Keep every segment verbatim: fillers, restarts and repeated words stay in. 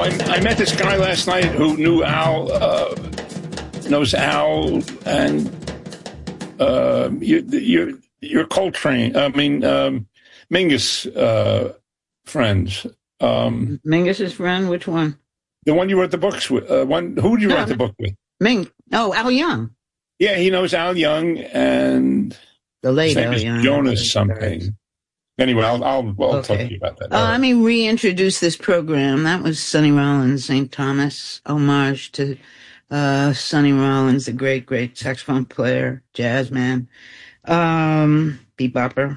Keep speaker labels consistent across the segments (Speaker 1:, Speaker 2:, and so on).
Speaker 1: I, I met this guy last night who knew Al, uh, knows Al, and uh, you, you're, you're Coltrane, I mean, um, Mingus uh, friends. Um,
Speaker 2: Mingus's friend, which one?
Speaker 1: The one you wrote the books with. Uh, one, who did you no, write the book with?
Speaker 2: Ming. Oh, Al Young.
Speaker 1: Yeah, he knows Al Young and
Speaker 2: the late
Speaker 1: his name
Speaker 2: Al
Speaker 1: is
Speaker 2: Young.
Speaker 1: Jonas something. Anyway, I'll I'll, I'll okay. talk to you about that.
Speaker 2: Uh, right. Let me reintroduce this program. That was Sonny Rollins, Saint Thomas, homage to uh, Sonny Rollins, the great, great saxophone player, jazz man, um, bebopper.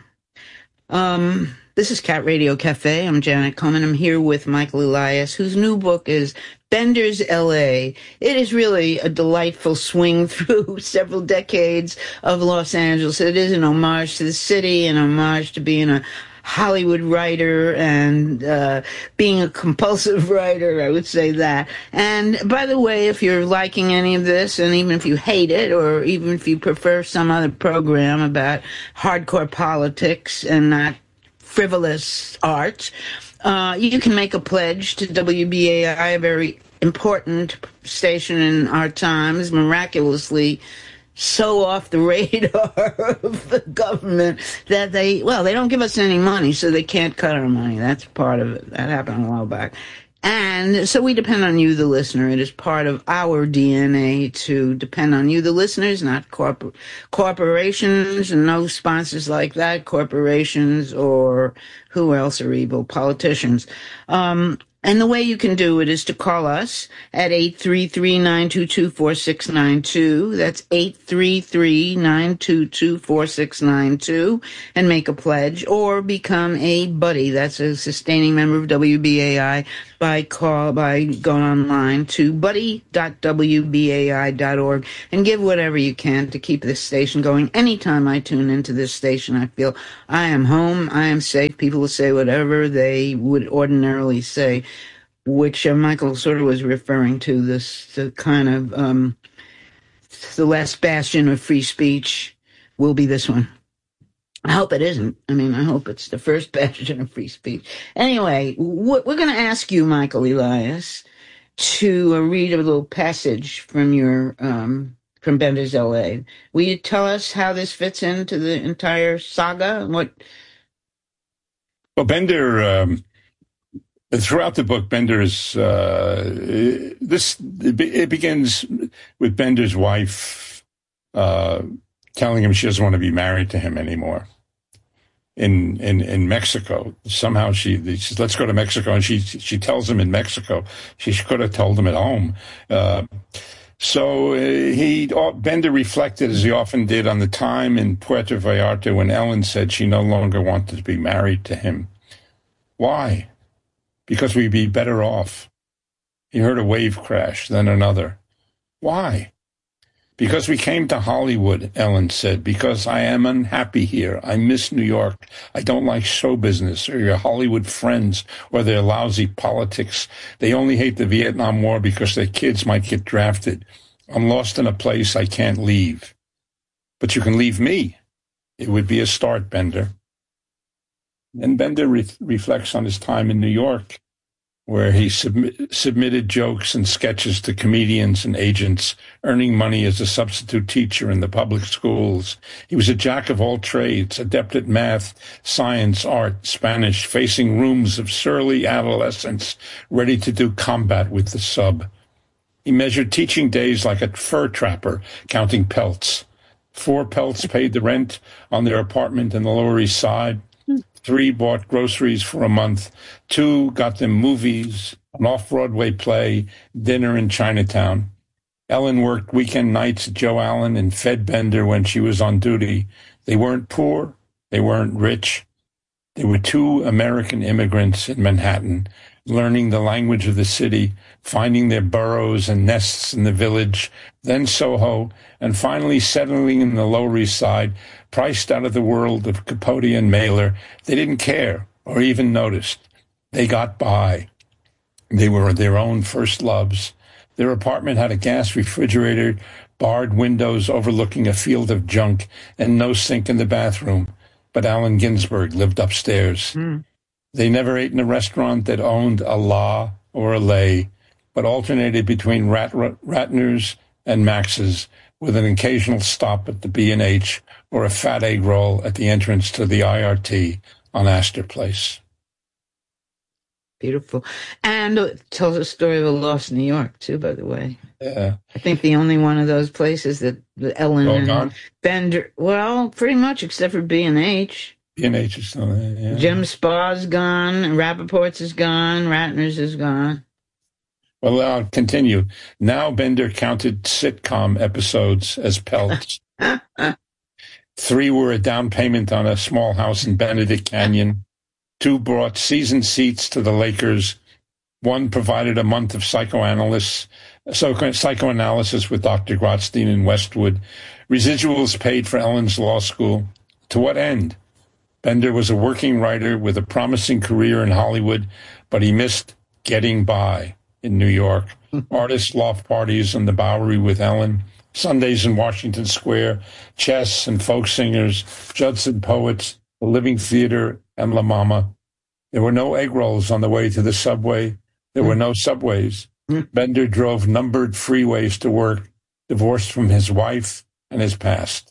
Speaker 2: Um, this is Cat Radio Cafe. I'm Janet Coleman. I'm here with Michael Elias, whose new book is Bender's L A. It is really a delightful swing through several decades of Los Angeles. It is an homage to the city, an homage to being a Hollywood writer and uh, being a compulsive writer, I would say that. And by the way, if you're liking any of this, and even if you hate it, or even if you prefer some other program about hardcore politics and not frivolous art, uh, you can make a pledge to W B A I, a very important station in our times, miraculously so off the radar of the government that they, well, they don't give us any money, so they can't cut our money. That's part of it. That happened a while back. And so we depend on you, the listener. It is part of our D N A to depend on you, the listeners, not corpor- corporations, and no sponsors like that, corporations or who else are evil, politicians. Um, And the way you can do it is to call us at eight three three, nine two two, four six nine two. That's eight three three, nine two two, four six nine two and make a pledge, or become a buddy. That's a sustaining member of W B A I by call, by going online to buddy dot w b a i dot org and give whatever you can to keep this station going. Anytime I tune into this station, I feel I am home, I am safe. People will say whatever they would ordinarily say, which uh, Michael sort of was referring to, this the kind of um, the last bastion of free speech will be this one. I hope it isn't. I mean, I hope it's the first bastion of free speech. Anyway, we're going to ask you, Michael Elias, to uh, read a little passage from your um, from Bender's L A. Will you tell us how this fits into the entire saga? What?
Speaker 1: Well, Bender. Um... Throughout the book, Bender is, uh, this, it begins with Bender's wife, uh, telling him she doesn't want to be married to him anymore in, in, in Mexico. Somehow she, she says, let's go to Mexico. And she, she tells him in Mexico. She could have told him at home. Uh, so uh, he, Bender reflected, as he often did, on the time in Puerto Vallarta when Ellen said she no longer wanted to be married to him. Why? Because we'd be better off. He heard a wave crash, then another. Why? Because we came to Hollywood, Ellen said, because I am unhappy here. I miss New York. I don't like show business or your Hollywood friends or their lousy politics. They only hate the Vietnam War because their kids might get drafted. I'm lost in a place I can't leave. But you can leave me. It would be a start, Bender. And Bender re- reflects on his time in New York, where he sub- submitted jokes and sketches to comedians and agents, earning money as a substitute teacher in the public schools. He was a jack of all trades, adept at math, science, art, Spanish, facing rooms of surly adolescents ready to do combat with the sub. He measured teaching days like a fur trapper, counting pelts. Four pelts paid the rent on their apartment in the Lower East Side. Three bought groceries for a month. Two got them movies, an off-Broadway play, dinner in Chinatown. Ellen worked weekend nights at Joe Allen and fed Bender when she was on duty. They weren't poor. They weren't rich. They were two American immigrants in Manhattan, learning the language of the city, finding their burrows and nests in the Village, then Soho, and finally settling in the Lower East Side, priced out of the world of Capote and Mailer. They didn't care or even noticed. They got by. They were their own first loves. Their apartment had a gas refrigerator, barred windows overlooking a field of junk, and no sink in the bathroom. But Allen Ginsberg lived upstairs. Mm. They never ate in a restaurant that owned a La or a lay, but alternated between Rat- Ratner's and Max's, with an occasional stop at the B and H or a fat egg roll at the entrance to the I R T on Astor Place.
Speaker 2: Beautiful. And it tells a story of a lost New York, too, by the way.
Speaker 1: Yeah.
Speaker 2: I think the only one of those places that Ellen
Speaker 1: All
Speaker 2: and
Speaker 1: gone?
Speaker 2: Bender, well, pretty much except for B and H.
Speaker 1: B and H is still there, yeah.
Speaker 2: Jim Spa's gone, Rappaport's is gone, Ratner's is gone.
Speaker 1: Well, I'll continue. Now Bender counted sitcom episodes as pelts. Three were a down payment on a small house in Benedict Canyon. Two brought season seats to the Lakers. One provided a month of psychoanalysis, psychoanalysis with Doctor Grotstein in Westwood. Residuals paid for Ellen's law school. To what end? Bender was a working writer with a promising career in Hollywood, but he missed getting by in New York. Artist loft parties on the Bowery with Ellen, Sundays in Washington Square, chess and folk singers, Judson poets, the Living Theater, and La Mama. There were no egg rolls on the way to the subway. There were no subways. Bender drove numbered freeways to work, divorced from his wife and his past.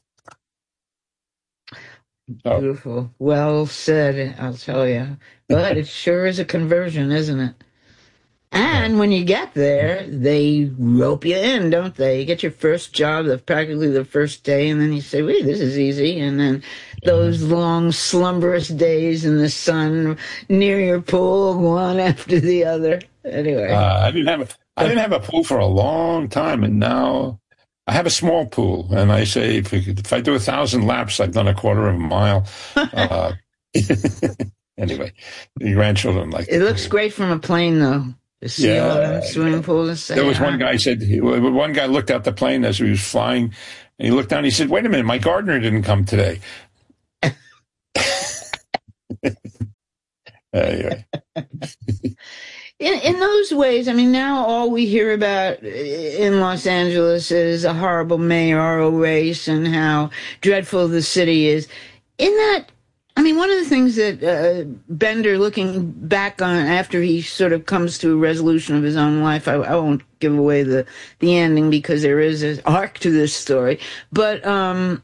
Speaker 1: So,
Speaker 2: beautiful. Well said, I'll tell you. But it sure is a conversion, isn't it? And when you get there, they rope you in, don't they? You get your first job, the, practically the first day, and then you say, wait, this is easy. And then those long, slumberous days in the sun near your pool, one after the other. Anyway.
Speaker 1: Uh, I didn't have a, I didn't have a pool for a long time, and now I have a small pool. And I say, if, if I do a thousand laps, I've done a quarter of a mile. Uh, anyway, the grandchildren like
Speaker 2: it. It looks great from a plane, though. To see
Speaker 1: yeah,
Speaker 2: all them swimming pools and say,
Speaker 1: there was one guy said, one guy looked out the plane as he was flying, and he looked down and he said, wait a minute, my gardener didn't come today. Anyway.
Speaker 2: In, in those ways, I mean, now all we hear about in Los Angeles is a horrible mayoral race and how dreadful the city is. In that, I mean, one of the things that uh, Bender, looking back on after he sort of comes to a resolution of his own life, I, I won't give away the, the ending because there is an arc to this story, but um,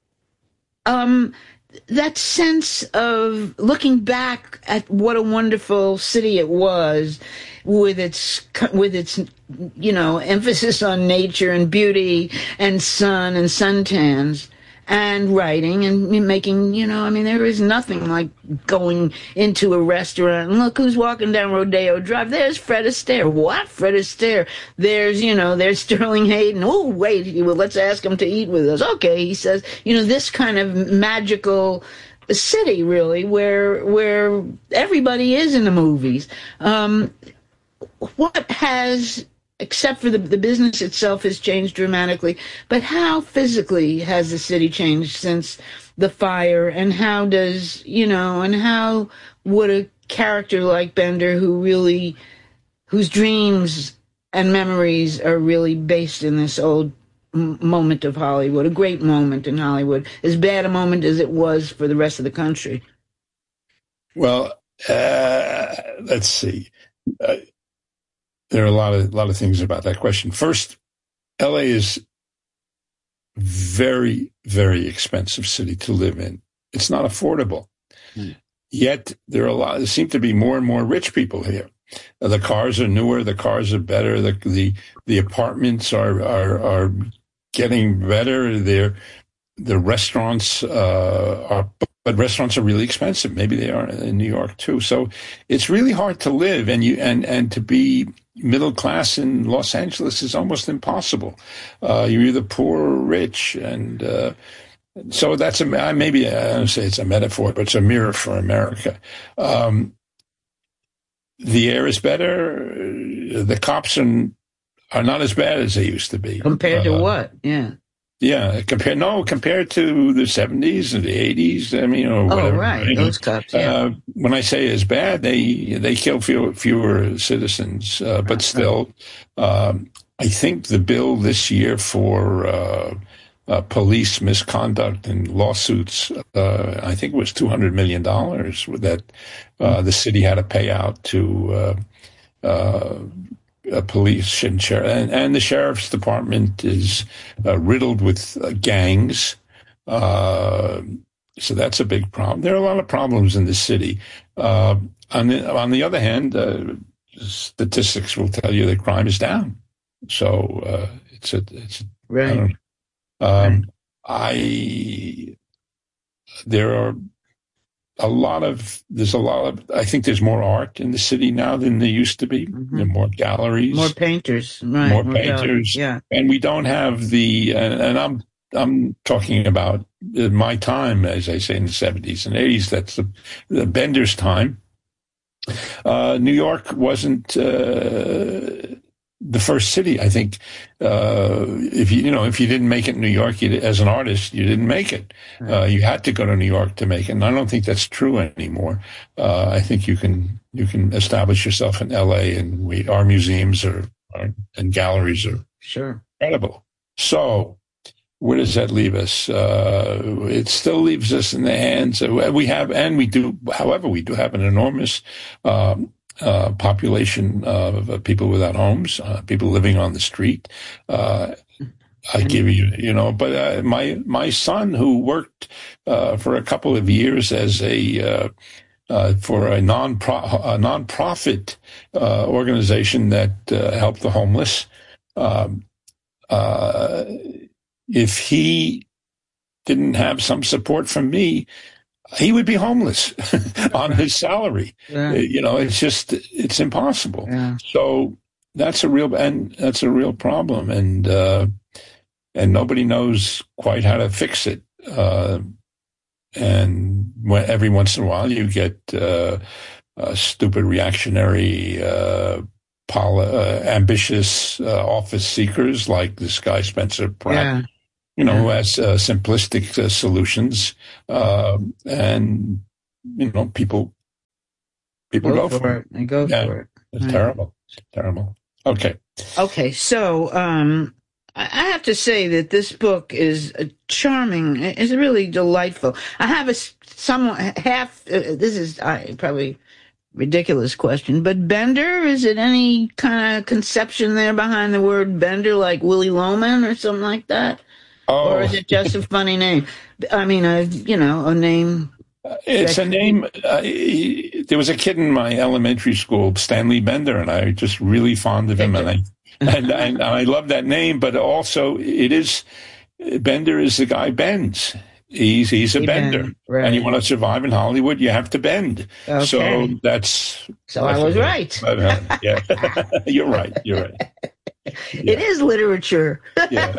Speaker 2: um, that sense of looking back at what a wonderful city it was, with its with its you know emphasis on nature and beauty and sun and suntans. And writing and making, you know, I mean, there is nothing like going into a restaurant and look who's walking down Rodeo Drive. There's Fred Astaire. What? Fred Astaire. There's, you know, there's Sterling Hayden. Oh, wait, well, let's ask him to eat with us. Okay, he says, you know, this kind of magical city, really, where where everybody is in the movies. Um, what has... except for the, the business itself has changed dramatically, but how physically has the city changed since the fire, and how does, you know, and how would a character like Bender, who really, whose dreams and memories are really based in this old m- moment of Hollywood, a great moment in Hollywood, as bad a moment as it was for the rest of the country?
Speaker 1: Well, uh, let's see. Uh, There are a lot of a lot of things about that question. First, L A is a very, very expensive city to live in. It's not affordable. Mm. Yet there are a lot. There seem to be more and more rich people here. The cars are newer. The cars are better. The the, the apartments are are are getting better. They're, the restaurants uh, are. But restaurants are really expensive. Maybe they are in New York too. So it's really hard to live, and you and, and to be middle class in Los Angeles is almost impossible. Uh, you're either poor or rich, and uh, so that's a maybe I don't say it's a metaphor, but it's a mirror for America. Um, the air is better. The cops are, are not as bad as they used to be.
Speaker 2: Compared to
Speaker 1: uh,
Speaker 2: what? Yeah.
Speaker 1: Yeah, compared no, compared to the seventies and the eighties. I mean, or whatever.
Speaker 2: Oh, right,
Speaker 1: right?
Speaker 2: those cops. Yeah.
Speaker 1: Uh, when I say it's bad, they they kill fewer, fewer citizens, uh, but still, um, I think the bill this year for uh, uh, police misconduct and lawsuits, uh, I think it was two hundred million dollars that uh, the city had to pay out to uh, uh, uh, police and sheriff, and, and the sheriff's department is uh, riddled with uh, gangs. Uh, so that's a big problem. There are a lot of problems in the city. Uh, on the on the other hand, uh, statistics will tell you that crime is down. So uh, it's a it's
Speaker 2: right.
Speaker 1: I don't, um, I there are a lot of there's a lot of I think there's more art in the city now than there used to be.
Speaker 2: Mm-hmm.
Speaker 1: There are more galleries,
Speaker 2: more painters, right?
Speaker 1: more,
Speaker 2: more
Speaker 1: painters,
Speaker 2: galleries. Yeah.
Speaker 1: And we don't have the and, and I'm I'm talking about my time, as I say, in the seventies and eighties. That's the, the Bender's time. Uh, New York wasn't uh, the first city. I think uh, if you you know if you didn't make it in New York you, as an artist, you didn't make it.
Speaker 2: Right.
Speaker 1: Uh, you had to go to New York to make it, and I don't think that's true anymore. Uh, I think you can you can establish yourself in L A, and we our museums are, are and galleries are
Speaker 2: sure
Speaker 1: incredible. So. Where does that leave us? Uh, it still leaves us in the hands of, we have, and we do, however, we do have an enormous um, uh, population of people without homes, uh, people living on the street. Uh, I give you, you know, but uh, my my son, who worked uh, for a couple of years as a uh, uh, for a non a nonprofit uh, organization that uh, helped the homeless. Um, uh, If he didn't have some support from me, he would be homeless on his salary.
Speaker 2: Yeah.
Speaker 1: You know, it's just, it's impossible.
Speaker 2: Yeah.
Speaker 1: So that's a real, and that's a real problem. And, uh, and nobody knows quite how to fix it. Uh, and when, every once in a while you get, uh, uh stupid reactionary, uh, Poli- uh, ambitious uh, office seekers like this guy Spencer Pratt,
Speaker 2: yeah.
Speaker 1: you know,
Speaker 2: yeah.
Speaker 1: who has uh, simplistic uh, solutions, uh, and you know, people people
Speaker 2: go,
Speaker 1: go
Speaker 2: for it. They go
Speaker 1: yeah,
Speaker 2: for it.
Speaker 1: It's
Speaker 2: right.
Speaker 1: terrible, it's terrible. Okay,
Speaker 2: okay. So um, I have to say that this book is a charming. It's really delightful. I have a somewhat half. Uh, this is I probably. Ridiculous question, but Bender, is it any kind of conception there behind the word Bender, like Willie Loman or something like that?
Speaker 1: oh.
Speaker 2: Or is it just a funny name? I mean, a, you know, a name.
Speaker 1: It's a name. Uh, he, there was a kid in my elementary school, Stanley Bender, and I was just really fond of him, and I and, and I love that name. But also, it is Bender is the guy bends. He's he's a
Speaker 2: he
Speaker 1: bender,
Speaker 2: bend, right.
Speaker 1: And you want to survive in Hollywood, you have to bend.
Speaker 2: Okay.
Speaker 1: So that's
Speaker 2: so I was right.
Speaker 1: But, uh, yeah, you're right. You're right. Yeah.
Speaker 2: It is literature.
Speaker 1: Yeah.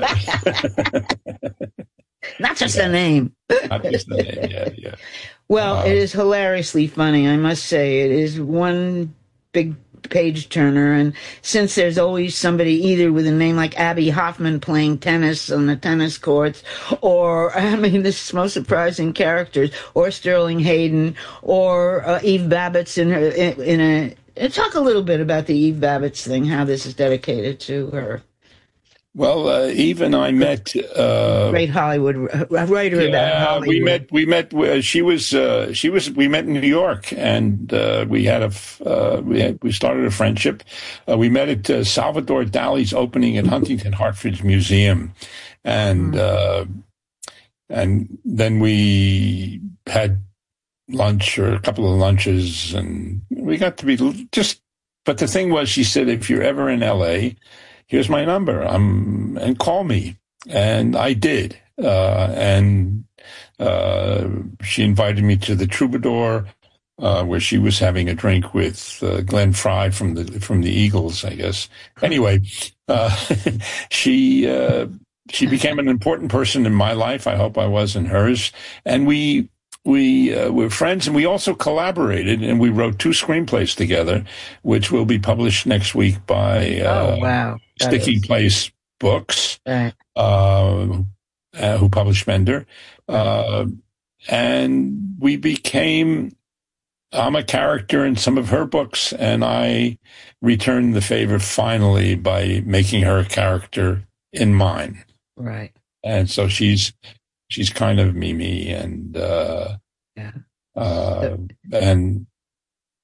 Speaker 2: Not just
Speaker 1: yeah.
Speaker 2: a name.
Speaker 1: Not just a name. Yeah, yeah.
Speaker 2: Well,
Speaker 1: uh,
Speaker 2: it is hilariously funny, I must say. It is one big page turner, and since there's always somebody either with a name like Abby Hoffman playing tennis on the tennis courts, or I mean this most surprising characters, or Sterling Hayden, or uh, Eve Babbitt's in her in, in a talk a little bit about the Eve Babbitt's thing, how this is dedicated to her.
Speaker 1: Well, uh, Eve and I met. Uh,
Speaker 2: Great Hollywood writer
Speaker 1: yeah,
Speaker 2: about Hollywood.
Speaker 1: We met. We met. Uh, she was. Uh, she was. We met in New York, and uh, we had a. Uh, we had. We started a friendship. Uh, we met at uh, Salvador Dali's opening at Huntington Hartford's museum, and mm. uh, and then we had lunch or a couple of lunches, and we got to be just. But the thing was, she said, if you're ever in L A, here's my number. Um, and call me. And I did. Uh, and, uh, she invited me to the Troubadour, uh, where she was having a drink with, uh, Glenn Frey from the, from the Eagles, I guess. Anyway, uh, she, uh, she became an important person in my life. I hope I was in hers. And we, We uh, were friends, and we also collaborated, and we wrote two screenplays together, which will be published next week by uh,
Speaker 2: oh, wow.
Speaker 1: Sticky Place Books,
Speaker 2: right.
Speaker 1: uh, uh, who published Bender. Uh, and we became, I'm a character in some of her books, and I returned the favor finally by making her a character in mine.
Speaker 2: Right.
Speaker 1: And so she's... She's kind of Mimi, and uh,
Speaker 2: yeah,
Speaker 1: uh, and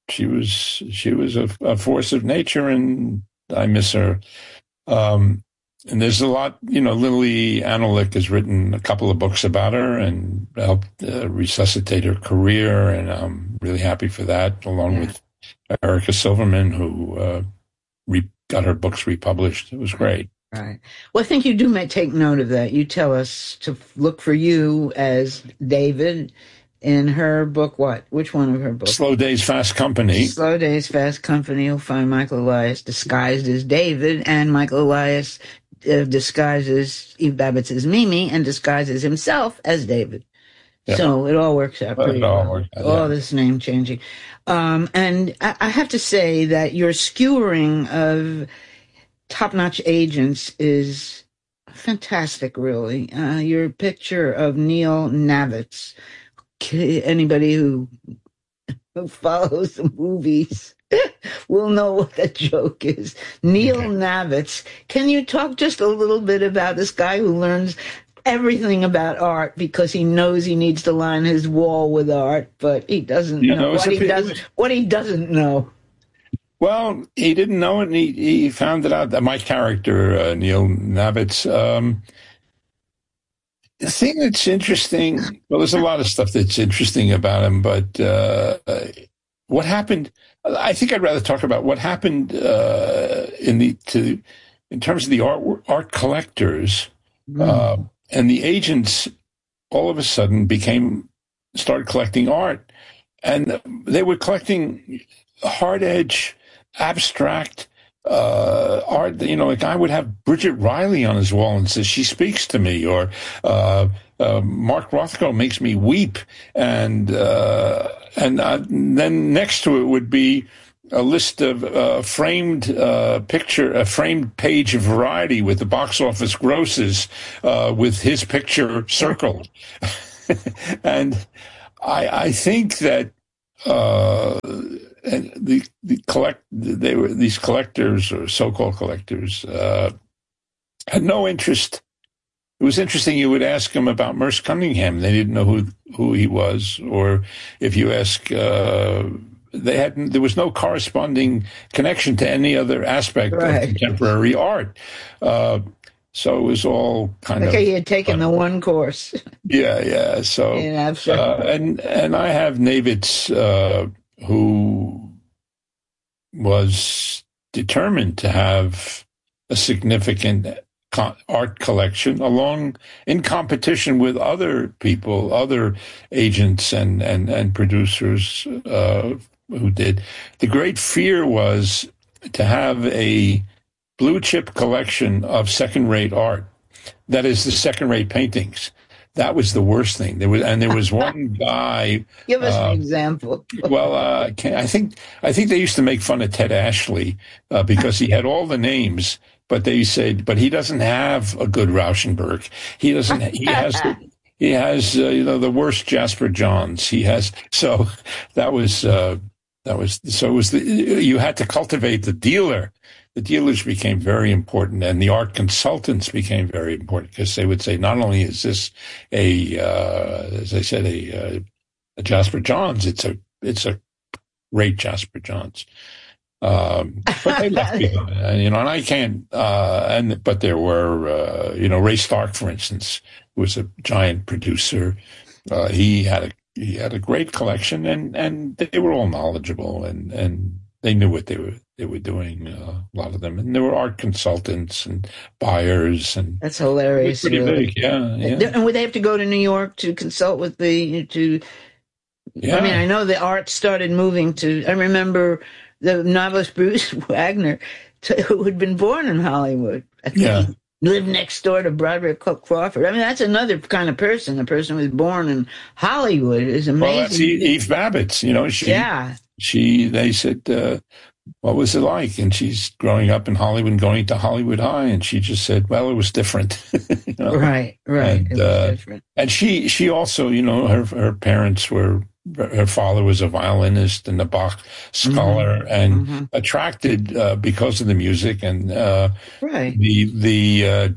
Speaker 1: she was she was a, a force of nature, and I miss her. Um, and there's a lot, you know. Lily Anolick has written a couple of books about her and helped uh, resuscitate her career, and I'm really happy for that. Along yeah. with Erica Silverman, who uh, re- got her books republished. It was great.
Speaker 2: Right. Well, I think you do may take note of that. You tell us to look for you as David in her book. What? Which one of her books?
Speaker 1: Slow Days, Fast Company.
Speaker 2: Slow Days, Fast Company. You'll find Michael Elias disguised as David, and Michael Elias uh, disguises Eve Babbitt's as Mimi and disguises himself as David. Yeah. So it all works out pretty well. All, out, all yeah. this name changing. Um, and I, I have to say that your skewering of top-notch agents is fantastic, really. Uh, your picture of Neil Navitz, anybody who, who follows the movies will know what that joke is. Neil okay. Navitz. Can you talk just a little bit about this guy who learns everything about art because he knows he needs to line his wall with art, but he doesn't you know, know what he does what he doesn't know.
Speaker 1: Well, he didn't know it, and he, he found it out. That my character, uh, Neil Navitz, um, the thing that's interesting, well, there's a lot of stuff that's interesting about him, but uh, what happened, I think I'd rather talk about what happened uh, in the to in terms of the art, art collectors. Mm. Uh, and the agents all of a sudden became, started collecting art. And they were collecting hard edge, abstract uh, art. You know, like I would have Bridget Riley on his wall and says, she speaks to me, or uh, uh, Mark Rothko makes me weep. And, uh, and, uh, and then next to it would be a list of uh, framed uh, picture, a framed page of Variety with the box office grosses uh, with his picture circled. And I, I think that uh, and the the collect they were these collectors or so-called collectors uh, had no interest. It was interesting. You would ask them about Merce Cunningham; they didn't know who who he was, or if you ask. Uh, They had there was no corresponding connection to any other aspect right. of contemporary art, uh, so it was all kind
Speaker 2: okay,
Speaker 1: of.
Speaker 2: Okay, he had taken uh, the one course.
Speaker 1: Yeah, yeah. So uh, and and I have Navitz, uh, who was determined to have a significant art collection along in competition with other people, other agents and and and producers. Uh, who did. The great fear was to have a blue chip collection of second-rate art. That is the second-rate paintings. That was the worst thing. There was, and there was one guy.
Speaker 2: Give us uh, an example.
Speaker 1: well, uh, I think I think they used to make fun of Ted Ashley uh, because he had all the names, but they said, but he doesn't have a good Rauschenberg. He doesn't. He has. The, he has, uh, you know, the worst Jasper Johns. He has. So that was. Uh, That was so. It was the, you had to cultivate the dealer. The dealers became very important, and the art consultants became very important because they would say, not only is this a, uh, as I said, a, uh, a Jasper Johns, it's a it's a great Jasper Johns. Um, but they left behind, and, you know, and I can't. Uh, and but there were, uh, you know, Ray Stark, for instance, who was a giant producer. Uh, he had a He had a great collection, and, and they were all knowledgeable, and, and they knew what they were they were doing. Uh, a lot of them, and there were art consultants and buyers, and
Speaker 2: that's hilarious.
Speaker 1: Pretty really. big, yeah, yeah.
Speaker 2: And would they have to go to New York to consult with the to? Yeah. I mean, I know the art started moving to. I remember the novelist Bruce Wagner, to, who had been born in Hollywood. I think
Speaker 1: yeah.
Speaker 2: He lived next door to Broderick Crawford. I mean, that's another kind of person. A person who was born in Hollywood is amazing.
Speaker 1: Well, that's Eve Babbitt. You know, she.
Speaker 2: Yeah.
Speaker 1: She. They said, uh, "What was it like?" And she's growing up in Hollywood, and going to Hollywood High, and she just said, "Well, it was different." you know?
Speaker 2: Right. Right.
Speaker 1: And,
Speaker 2: it was
Speaker 1: uh,
Speaker 2: different.
Speaker 1: And she. She also, you know, her her parents were. Her father was a violinist and a Bach scholar, mm-hmm. and mm-hmm. attracted uh, because of the music and uh,
Speaker 2: right.
Speaker 1: the the uh,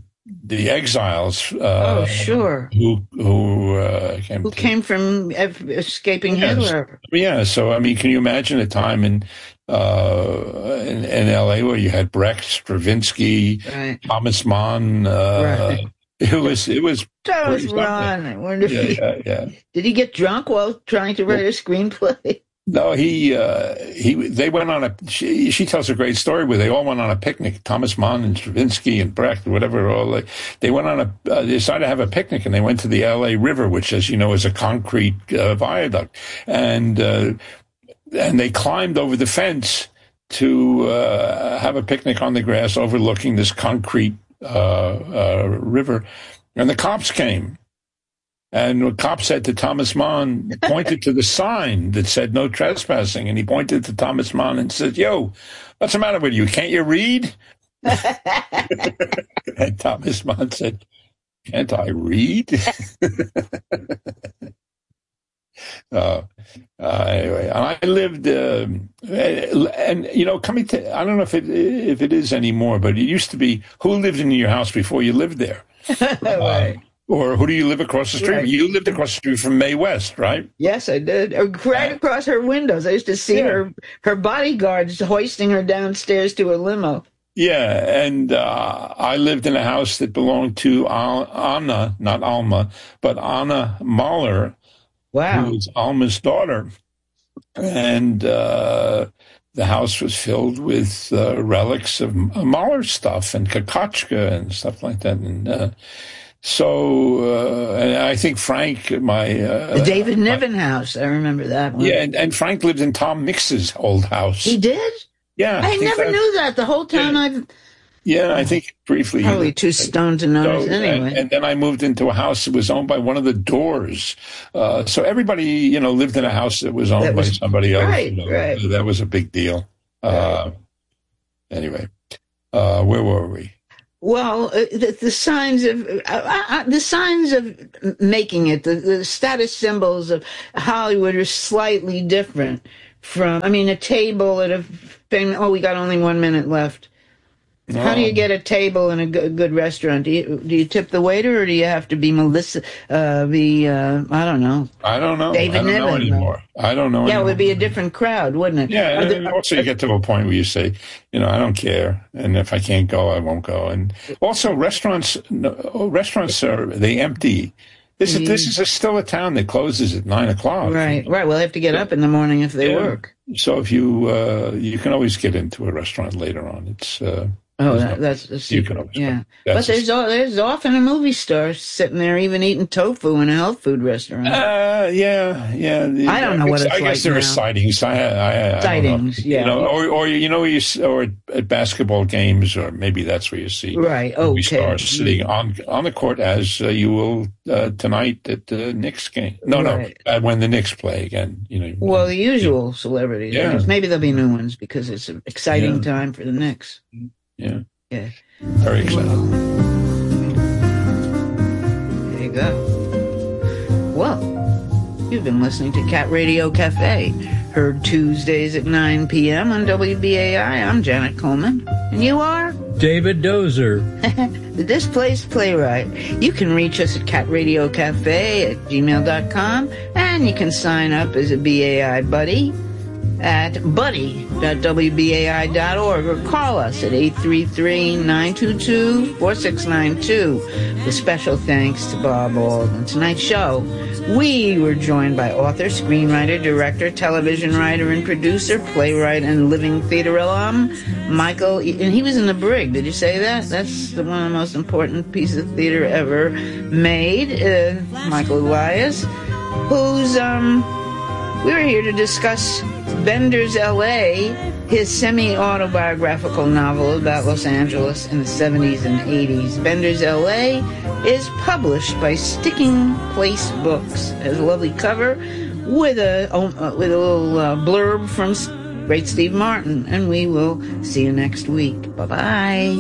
Speaker 1: the exiles. Uh,
Speaker 2: oh, sure.
Speaker 1: Who who uh, came
Speaker 2: who
Speaker 1: to,
Speaker 2: came from escaping
Speaker 1: yes.
Speaker 2: Hitler?
Speaker 1: Yeah. So I mean, can you imagine a time in uh, in, in L A where you had Brecht, Stravinsky,
Speaker 2: right.
Speaker 1: Thomas Mann? Uh,
Speaker 2: right.
Speaker 1: It was it was
Speaker 2: Thomas Mann. I wonder if
Speaker 1: yeah,
Speaker 2: he,
Speaker 1: yeah, yeah.
Speaker 2: Did he get drunk while trying to write a screenplay?
Speaker 1: No, he uh, he. They went on a. She, she tells a great story where they all went on a picnic. Thomas Mann and Stravinsky and Brecht, whatever. All they, they went on a. Uh, they decided to have a picnic, and they went to the L A River, which, as you know, is a concrete uh, viaduct, and uh, and they climbed over the fence to uh, have a picnic on the grass overlooking this concrete uh, uh, river, and the cops came. And the cop said to Thomas Mann, pointed to the sign that said no trespassing. And he pointed to Thomas Mann and said, yo, what's the matter with you? Can't you read? And Thomas Mann said, can't I read? uh, uh, anyway, and I lived, uh, and, you know, coming to, I don't know if it, if it is anymore, but it used to be, who lived in your house before you lived there?
Speaker 2: Right.
Speaker 1: Uh, Or who do you live across the street?
Speaker 2: Right.
Speaker 1: You lived across the street from Mae West, right?
Speaker 2: Yes, I did. Right across her windows. I used to see
Speaker 1: Yeah.
Speaker 2: her her bodyguards hoisting her downstairs to a limo.
Speaker 1: Yeah, and uh, I lived in a house that belonged to Al- Anna, not Alma, but Anna Mahler,
Speaker 2: Wow.
Speaker 1: who was Alma's daughter. And uh, the house was filled with uh, relics of Mahler stuff and Kokoschka and stuff like that. And uh, So, uh, and I think Frank, my... Uh,
Speaker 2: the David Niven my, house, I remember that one.
Speaker 1: Yeah, and, and Frank lived in Tom Mix's old house.
Speaker 2: He did?
Speaker 1: Yeah.
Speaker 2: I, I never that, knew that. The whole time
Speaker 1: yeah.
Speaker 2: I've...
Speaker 1: Yeah, I think briefly...
Speaker 2: Probably too stoned to notice so, anyway.
Speaker 1: And, and then I moved into a house that was owned by one of the Doors. Uh, so everybody, you know, lived in a house that was owned that was, by somebody else.
Speaker 2: Right,
Speaker 1: you know,
Speaker 2: right.
Speaker 1: That was a big deal.
Speaker 2: Right.
Speaker 1: Uh, anyway, uh, where were we?
Speaker 2: Well, uh, the, the signs of uh, uh, the signs of making it, the, the status symbols of Hollywood are slightly different from. I mean, a table at a. Oh, we got only one minute left. No. How do you get a table in a good, good restaurant? Do you, do you tip the waiter, or do you have to be Melissa? Uh, be uh, I don't know.
Speaker 1: I don't know.
Speaker 2: David
Speaker 1: I don't
Speaker 2: Niven,
Speaker 1: know anymore. I don't know.
Speaker 2: Yeah,
Speaker 1: anymore.
Speaker 2: It would be a different crowd, wouldn't it?
Speaker 1: Yeah, and
Speaker 2: there,
Speaker 1: also you get to a point where you say, you know, I don't care, and if I can't go, I won't go. And also, restaurants, restaurants are they empty. This is this is a, still a town that closes at nine o'clock.
Speaker 2: Right, right. Well, they have to get up in the morning if they
Speaker 1: yeah.
Speaker 2: work.
Speaker 1: So if you uh, you can always get into a restaurant later on. It's uh,
Speaker 2: oh, that, that's a secret. Yeah,
Speaker 1: that's
Speaker 2: but there's
Speaker 1: a,
Speaker 2: there's often a movie star sitting there even eating tofu in a health food restaurant.
Speaker 1: Uh, yeah, yeah.
Speaker 2: I don't know
Speaker 1: I
Speaker 2: what
Speaker 1: guess,
Speaker 2: it's
Speaker 1: I guess
Speaker 2: like
Speaker 1: there
Speaker 2: now.
Speaker 1: are sightings. I, I, I
Speaker 2: sightings,
Speaker 1: yeah.
Speaker 2: You
Speaker 1: know, or or you know, you or at basketball games, or maybe that's where you see
Speaker 2: right.
Speaker 1: movie
Speaker 2: Okay.
Speaker 1: stars sitting on on the court as uh, you will uh, tonight at the Knicks game. No,
Speaker 2: right.
Speaker 1: no, uh, when the Knicks play again. You know.
Speaker 2: Well, the usual celebrities.
Speaker 1: Yeah.
Speaker 2: Maybe there'll be new ones because it's an exciting
Speaker 1: yeah.
Speaker 2: time for the Knicks.
Speaker 1: Yeah.
Speaker 2: Yeah.
Speaker 1: Very exciting.
Speaker 2: There you go. Well, you've been listening to Cat Radio Cafe, heard Tuesdays at nine p.m. on W B A I. I'm Janet Coleman. And you are?
Speaker 3: David Dozer.
Speaker 2: The Displaced Playwright. You can reach us at cat radio cafe at gmail dot com, and you can sign up as a B A I buddy at buddy dot w b a i dot org or call us at eight three three, nine two two, four six nine two. With special thanks to Bob Auld. On tonight's show, we were joined by author, screenwriter, director, television writer, and producer, playwright, and living theater alum, Michael, and he was in The Brig. Did you say that? That's the one of the most important pieces of theater ever made. Uh, Michael Elias, who's, um, we were here to discuss Bender's L A, his semi-autobiographical novel about Los Angeles in the seventies and eighties. Bender's L A is published by Sticking Place Books. It has a lovely cover with a uh, with a little uh, blurb from great Steve Martin. And we will see you next week. Bye-bye.